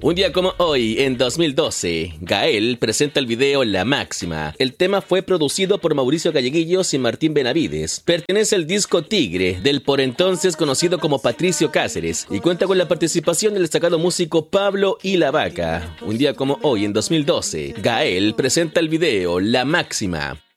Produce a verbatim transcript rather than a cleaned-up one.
Un día como hoy, en dos mil doce, Gael presenta el video La Máxima. El tema fue producido por Mauricio Galleguillos y Martín Benavides. Pertenece al disco Tigre, del por entonces conocido como Patricio Cáceres, y cuenta con la participación del destacado músico Pablo y La Vaca. Un día como hoy, en dos mil doce, Gael presenta el video La Máxima.